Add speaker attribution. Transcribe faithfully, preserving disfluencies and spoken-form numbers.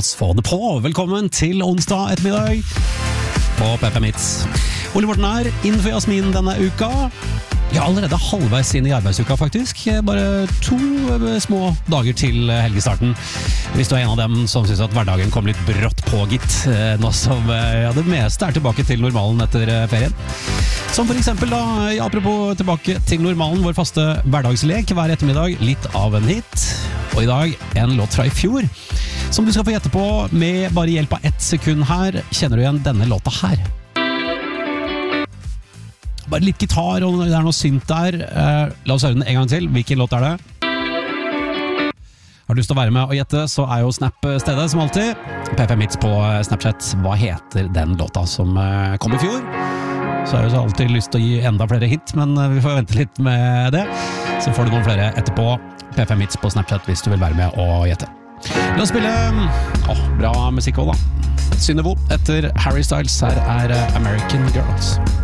Speaker 1: oss få det på. Velkommen til onsdag ettermiddag på P F M Hits. Ole Morten her, innenfor Jasmin denne uka. Ja, allerede halvveis inn i arbeidsuka faktisk. Bare to små dager til helgestarten. Hvis du er en av dem som synes at hverdagen kom litt brått på, gitt. Nå som ja, det meste er tilbake til normalen etter ferien. Som for eksempel da, apropos tilbake til normalen, vår faste hverdagslek hver ettermiddag, litt av en hit. Og i dag en låt fra i fjor, som du skal få gjette på med bare hjelp av ett sekund her. Kjenner du igjen denne låta her? Bare litt gitar, og det er noe synt der. Eh, la oss høre den en gang til. Hvilken låt er det? Har du lyst til å være med og gjette, så er jo Snap stedet som alltid. P F M Hits på Snapchat. Hva heter den låta som eh, kom i fjor? Så har jeg jo alltid lyst til å gi enda flere hit, men vi får vente litt med det. Så får du noen flere etterpå. P F M Hits på Snapchat hvis du vil være med og gjette. La oss spille åh, bra musikk også da. Synnøvo etter Harry Styles. Her er American Girls.